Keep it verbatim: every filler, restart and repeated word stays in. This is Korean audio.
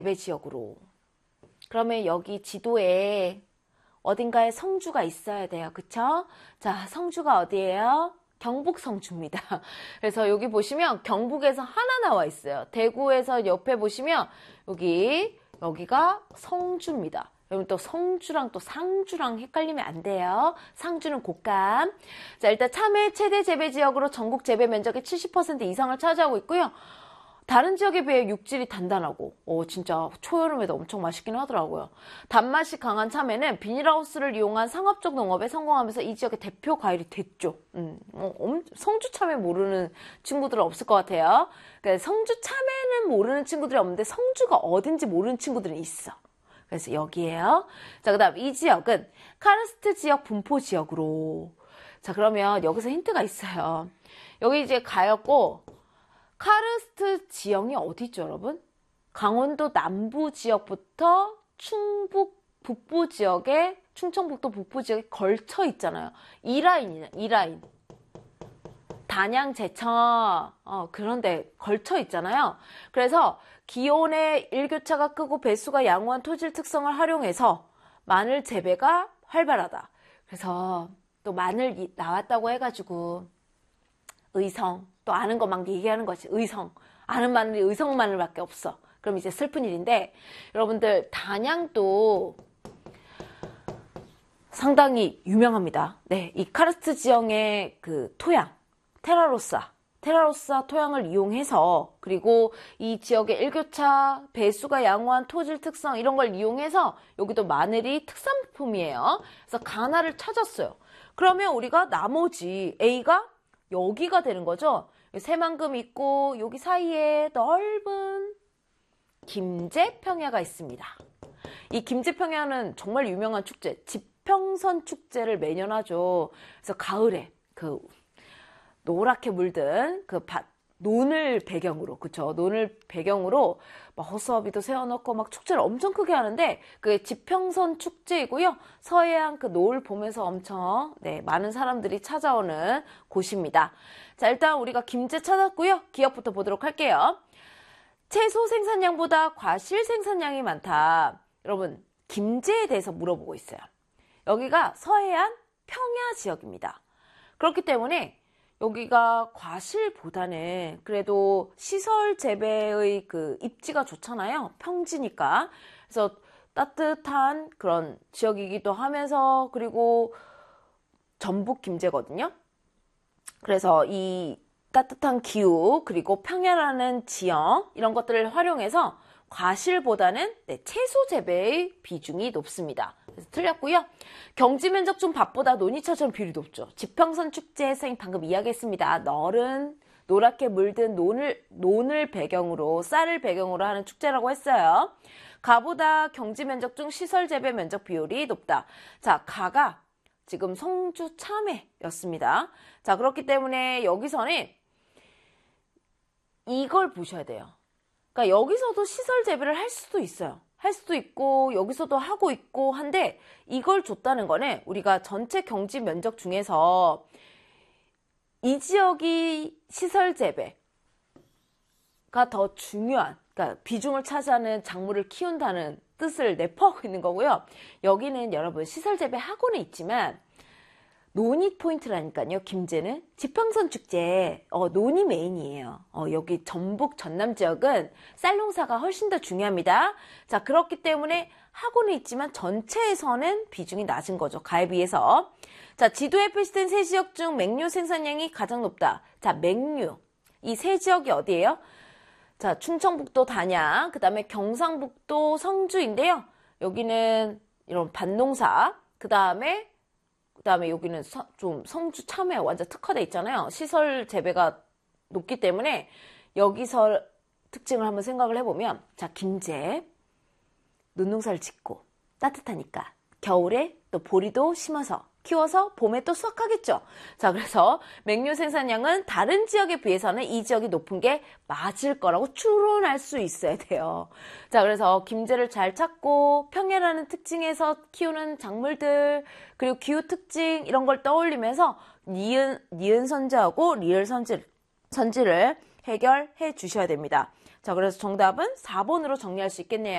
재배 지역으로. 그러면 여기 지도에 어딘가에 성주가 있어야 돼요. 그쵸? 자, 성주가 어디예요? 경북 성주입니다. 그래서 여기 보시면 경북에서 하나 나와 있어요. 대구에서 옆에 보시면 여기 여기가 성주입니다. 여러분 또 성주랑 또 상주랑 헷갈리면 안 돼요. 상주는 곶감. 자, 일단 참외 최대 재배 지역으로 전국 재배 면적의 칠십 퍼센트 이상을 차지하고 있고요. 다른 지역에 비해 육질이 단단하고 오, 진짜 초여름에도 엄청 맛있긴 하더라고요. 단맛이 강한 참외는 비닐하우스를 이용한 상업적 농업에 성공하면서 이 지역의 대표 과일이 됐죠. 음, 어, 성주 참외 모르는 친구들은 없을 것 같아요. 그러니까 성주 참외는 모르는 친구들이 없는데 성주가 어딘지 모르는 친구들은 있어. 그래서 여기에요. 자, 그 다음 이 지역은 카르스트 지역 분포 지역으로. 자, 그러면 여기서 힌트가 있어요. 여기 이제 가였고 카르스트 지형이 어디 있죠, 여러분? 강원도 남부 지역부터 충북 북부 지역에, 충청북도 북부 지역에 걸쳐 있잖아요. 이 라인이냐, 이 라인. 단양, 제천, 어, 그런데 걸쳐 있잖아요. 그래서 기온의 일교차가 크고 배수가 양호한 토질 특성을 활용해서 마늘 재배가 활발하다. 그래서 또 마늘 나왔다고 해가지고 의성, 또 아는 것만 얘기하는 것이 의성. 아는 마늘이 의성 마늘밖에 없어. 그럼 이제 슬픈 일인데 여러분들 단양도 상당히 유명합니다. 네, 이 카르스트 지형의 그 토양, 테라로사, 테라로사 토양을 이용해서 그리고 이 지역의 일교차, 배수가 양호한 토질 특성 이런 걸 이용해서 여기도 마늘이 특산품이에요. 그래서 가나를 찾았어요. 그러면 우리가 나머지 A가 여기가 되는 거죠. 새만금 있고 여기 사이에 넓은 김제평야가 있습니다. 이 김제평야는 정말 유명한 축제, 지평선 축제를 매년 하죠. 그래서 가을에 그 노랗게 물든 그 밭, 논을 배경으로, 그쵸? 논을 배경으로 막 허수아비도 세워놓고 막 축제를 엄청 크게 하는데 그게 지평선 축제이고요. 서해안 그 노을 보면서 엄청 네, 많은 사람들이 찾아오는 곳입니다. 자, 일단 우리가 김제 찾았고요. 기억부터 보도록 할게요. 채소 생산량보다 과실 생산량이 많다. 여러분, 김제에 대해서 물어보고 있어요. 여기가 서해안 평야 지역입니다. 그렇기 때문에 여기가 과실보다는 그래도 시설 재배의 그 입지가 좋잖아요. 평지니까. 그래서 따뜻한 그런 지역이기도 하면서 그리고 전북 김제거든요. 그래서 이 따뜻한 기후 그리고 평야라는 지형 이런 것들을 활용해서 과실보다는 네, 채소 재배의 비중이 높습니다. 그래서 틀렸고요. 경지 면적 중 밭보다 논이차처럼 비율이 높죠. 지평선 축제에서 방금 이야기했습니다. 널은 노랗게 물든 논을, 논을 배경으로 쌀을 배경으로 하는 축제라고 했어요. 가보다 경지 면적 중 시설 재배 면적 비율이 높다. 자, 가가 지금 성주 참외였습니다. 자, 그렇기 때문에 여기서는 이걸 보셔야 돼요. 그러니까 여기서도 시설 재배를 할 수도 있어요. 할 수도 있고 여기서도 하고 있고 한데 이걸 줬다는 거는 우리가 전체 경지 면적 중에서 이 지역이 시설 재배가 더 중요한, 그러니까 비중을 차지하는 작물을 키운다는 뜻을 내포하고 있는 거고요. 여기는 여러분 시설 재배하고는 있지만 논이 포인트라니까요. 김제는 지평선 축제 어, 논이 메인이에요. 어, 여기 전북 전남 지역은 쌀 농사가 훨씬 더 중요합니다. 자, 그렇기 때문에 하고는 있지만 전체에서는 비중이 낮은 거죠. 가에 비해서. 자, 지도에 표시된 세 지역 중 맹류 생산량이 가장 높다. 자, 맹류 이 세 지역이 어디예요? 자, 충청북도 단양, 그 다음에 경상북도 성주인데요. 여기는 이런 밭농사, 그 다음에 그 다음에 여기는 서, 좀 성주 참외 완전 특화돼 있잖아요. 시설 재배가 높기 때문에 여기서 특징을 한번 생각을 해보면 자, 김제 논농사를 짓고 따뜻하니까 겨울에 또 보리도 심어서 키워서 봄에 또 수확하겠죠. 자, 그래서 맹류 생산량은 다른 지역에 비해서는 이 지역이 높은 게 맞을 거라고 추론할 수 있어야 돼요. 자, 그래서 김제를 잘 찾고 평야라는 특징에서 키우는 작물들 그리고 기후 특징 이런 걸 떠올리면서 니은, 니은 선지하고 리을 선지, 선지를 해결해 주셔야 됩니다. 자, 그래서 정답은 사 번으로 정리할 수 있겠네요.